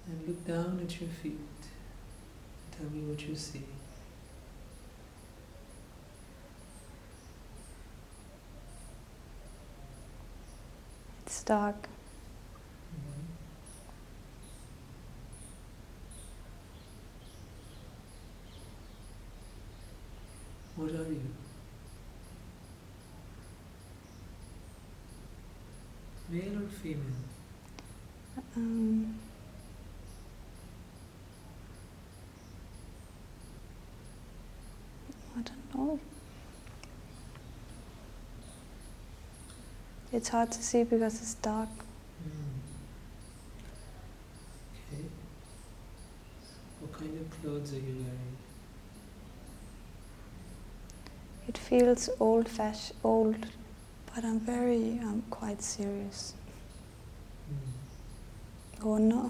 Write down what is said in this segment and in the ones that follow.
And look down at your feet. Tell me what you see. It's dark. Mhm. What are you? Male or female? Um, I don't know. It's hard to see because it's dark. Okay. What kind of clothes are you wearing? It feels old, but I'm quite serious. Or no.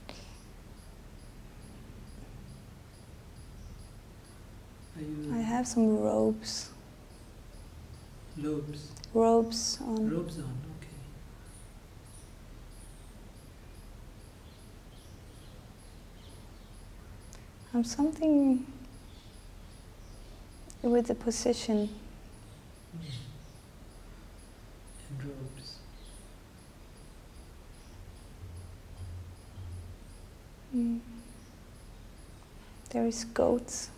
Are you I have some robes lobes? on. Robes on, okay. I'm something with the position. And robes. Mm. There is goats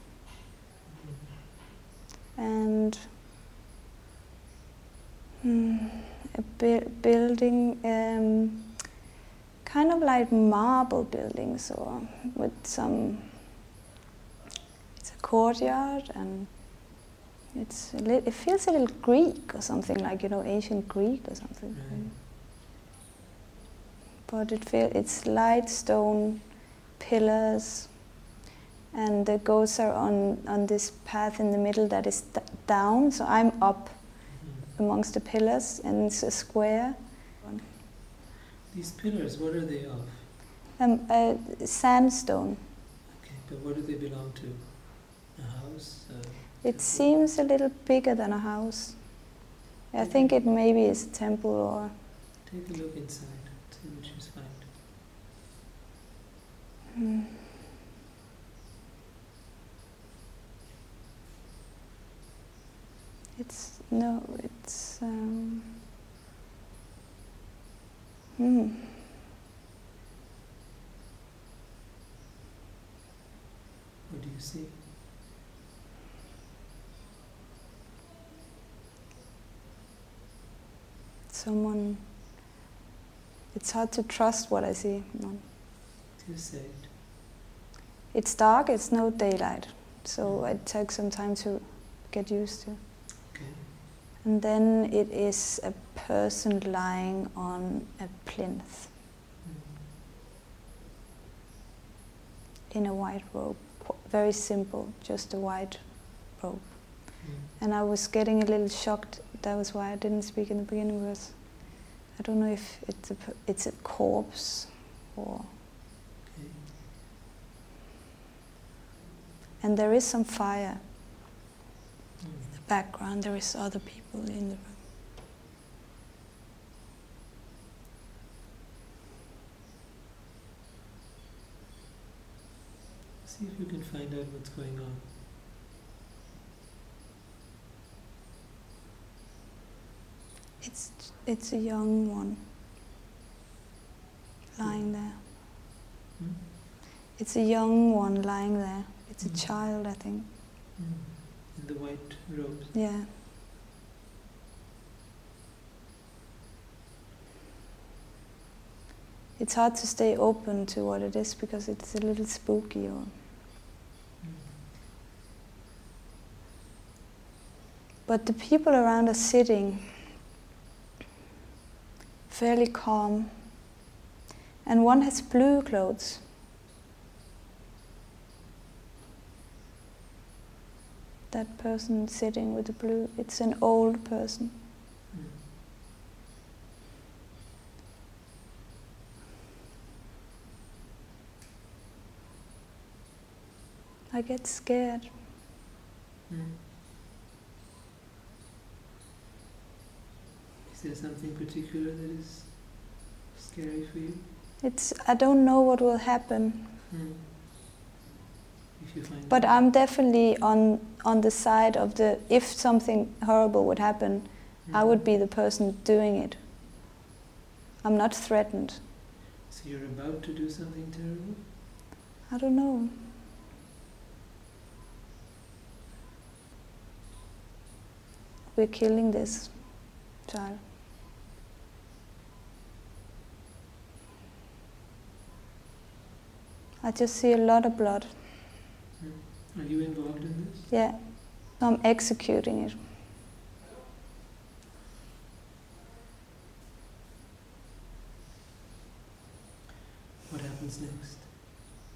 and a building, kind of like marble buildings, or with some. It's a courtyard, and it feels a little Greek or something, like ancient Greek or something. Right. But it's light stone pillars, and the goats are on this path in the middle that is down. So I'm up amongst the pillars, and it's a square. These pillars, what are they of? Sandstone. Okay, but what do they belong to? A house? It seems a little bigger than a house. I think it maybe is a temple or. Take a look inside, see what you find. It's What do you see? someone. It's hard to trust what I see. You say it. It's dark. It's no daylight, so it takes some time to get used to. Okay. And then it is a person lying on a plinth in a white robe. Very simple, just a white robe. And I was getting a little shocked. That was why I didn't speak in the beginning, because I don't know if it's a corpse or. Okay. And there is some fire in the background. There is other people in the room. See if you can find out what's going on. It's a young one lying there. It's a young one lying there. It's a child, I think. In the white robes. Yeah. It's hard to stay open to what it is because it's a little spooky. But the people around are sitting fairly calm. And one has blue clothes. That person sitting with the blue, it's an old person. I get scared. Is there something particular that is scary for you? I don't know what will happen, If you find but out. I'm definitely on the side of the, if something horrible would happen, I would be the person doing it. I'm not threatened. So you're about to do something terrible? I don't know. We're killing this child. I just see a lot of blood. Are you involved in this? Yeah. I'm executing it. What happens next?